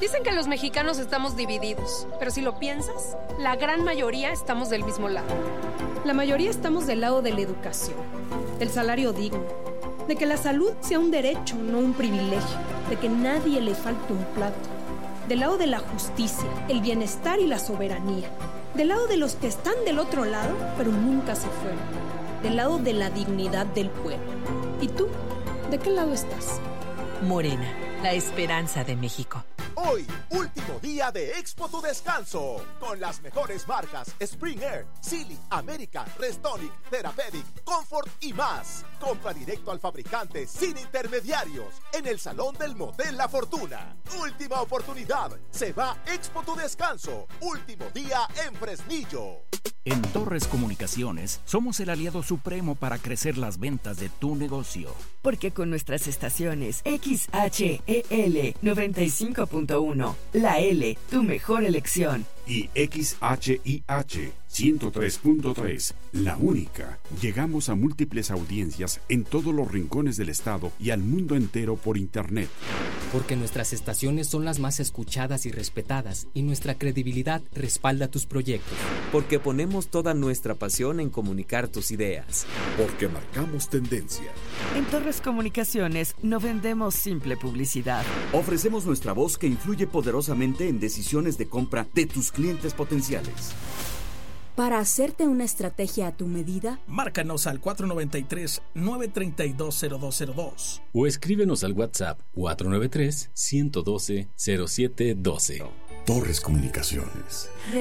Dicen que los mexicanos estamos divididos, pero si lo piensas, la gran mayoría estamos del mismo lado. La mayoría estamos del lado de la educación, del salario digno, de que la salud sea un derecho, no un privilegio, de que nadie le falte un plato, del lado de la justicia, el bienestar y la soberanía, del lado de los que están del otro lado, pero nunca se fueron, del lado de la dignidad del pueblo. ¿Y tú? ¿De qué lado estás? Morena, la esperanza de México. Hoy, último día de Expo Tu Descanso, con las mejores marcas Spring Air, Sealy, América, Restonic, Therapeutic, Comfort y más. Compra directo al fabricante sin intermediarios en el Salón del Motel La Fortuna. Última oportunidad, se va Expo Tu Descanso, último día en Fresnillo. En Torres Comunicaciones somos el aliado supremo para crecer las ventas de tu negocio. Porque con nuestras estaciones XHEL 95.1, la L, tu mejor elección. Y XHIH 103.3, la única. Llegamos a múltiples audiencias en todos los rincones del estado y al mundo entero por internet. Porque nuestras estaciones son las más escuchadas y respetadas y nuestra credibilidad respalda tus proyectos. Porque ponemos toda nuestra pasión en comunicar tus ideas. Porque marcamos tendencia. En Torres Comunicaciones no vendemos simple publicidad. Ofrecemos nuestra voz que influye poderosamente en decisiones de compra de tus clientes potenciales. Para hacerte una estrategia a tu medida, márcanos al 493-932-0202 o escríbenos al WhatsApp 493-112-0712. Torres Comunicaciones.